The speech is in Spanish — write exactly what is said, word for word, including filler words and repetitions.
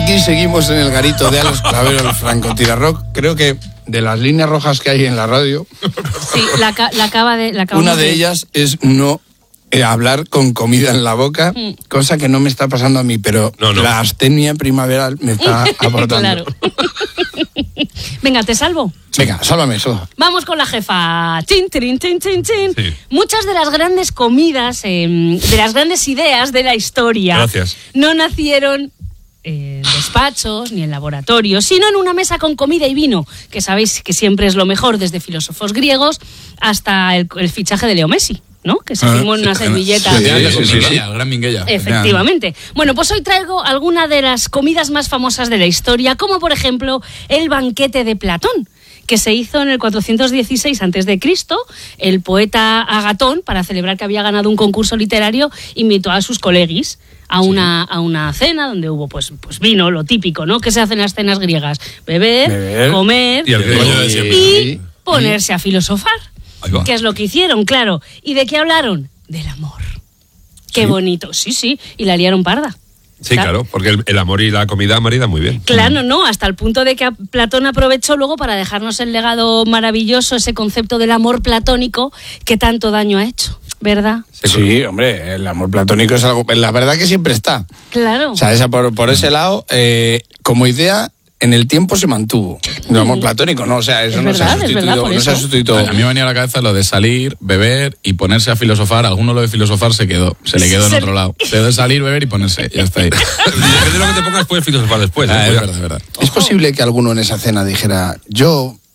aquí seguimos en el garito de Alex Clavero, el francotirarrock. Creo que de las líneas rojas que hay en la radio, sí, la, la acaba de... La una de, de ellas es no eh, hablar con comida en la boca, mm. cosa que no me está pasando a mí, pero no, no. la astenia primaveral me está aportando. Claro. Venga, ¿te salvo? Venga, sálvame eso. Vamos con la jefa. Chin, chin, chin, chin, chin. Sí. Muchas de las grandes comidas, eh, de las grandes ideas de la historia, Gracias. no nacieron en despachos ni en laboratorios, sino en una mesa con comida y vino, que sabéis que siempre es lo mejor, desde filósofos griegos hasta el, el fichaje de Leo Messi, ¿no? Que se firmó en una servilleta. Sí, sí, sí, sí, sí. El gran Minguella. Efectivamente. Bueno, pues hoy traigo alguna de las comidas más famosas de la historia, como por ejemplo el banquete de Platón, que se hizo en el cuatrocientos dieciséis antes de Cristo. El poeta Agatón, para celebrar que había ganado un concurso literario, invitó a sus colegis a una, sí. a una cena donde hubo pues, pues vino, lo típico, ¿no? ¿Qué se hace en las cenas griegas? Beber, Beber. comer y, el y, y ponerse a filosofar. ¿Qué es lo que hicieron? Claro. ¿Y de qué hablaron? Del amor. Qué ¿Sí? bonito. Sí, sí. Y la liaron parda. Sí, claro, claro porque el, el amor y la comida maridan muy bien. Claro, no, hasta el punto de que Platón aprovechó luego para dejarnos el legado maravilloso, ese concepto del amor platónico que tanto daño ha hecho, ¿verdad? Sí, hombre, el amor platónico es algo, la verdad que siempre está. Claro. O sea, esa, por, por ese lado, eh, como idea, en el tiempo se mantuvo. El amor platónico, ¿no? O sea, eso es no, verdad, se ha sustituido, verdad, no se ha sustituido. A mí me venía a la cabeza lo de salir, beber y ponerse a filosofar. Alguno lo de filosofar se quedó, se le quedó en otro lado. Se de salir, beber y ponerse, ya está ahí. Depende de lo que te pongas, puedes filosofar después. Ah, ¿eh? es verdad, es verdad. Es posible que alguno en esa cena dijera, yo